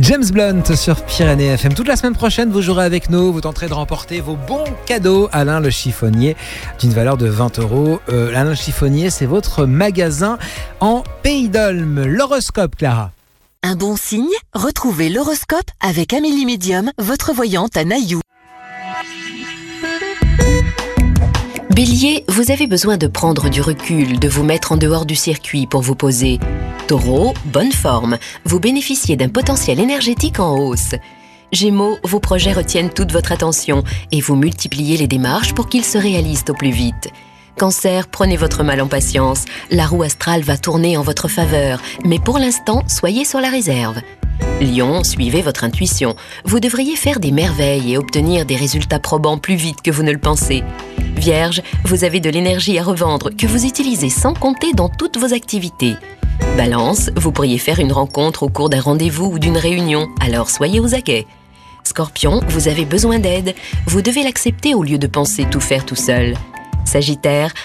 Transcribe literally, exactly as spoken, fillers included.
James Blunt sur Pyrénées F M. Toute la semaine prochaine, vous jouerez avec nous. Vous tenterez de remporter vos bons cadeaux. Alain le Chiffonnier, d'une valeur de vingt euros. Euh, Alain le Chiffonnier, c'est votre magasin en Pays d'Olme. L'horoscope, Clara. Un bon signe? Retrouvez l'horoscope avec Amélie Médium, votre voyante à Nailloux. Bélier, vous avez besoin de prendre du recul, de vous mettre en dehors du circuit pour vous poser. Taureau, bonne forme. Vous bénéficiez d'un potentiel énergétique en hausse. Gémeaux, vos projets retiennent toute votre attention et vous multipliez les démarches pour qu'ils se réalisent au plus vite. Cancer, prenez votre mal en patience. La roue astrale va tourner en votre faveur, mais pour l'instant, soyez sur la réserve. Lion, suivez votre intuition. Vous devriez faire des merveilles et obtenir des résultats probants plus vite que vous ne le pensez. Vierge, vous avez de l'énergie à revendre que vous utilisez sans compter dans toutes vos activités. Balance, vous pourriez faire une rencontre au cours d'un rendez-vous ou d'une réunion, alors soyez aux aguets. Scorpion, vous avez besoin d'aide. Vous devez l'accepter au lieu de penser tout faire tout seul. Sagittaire,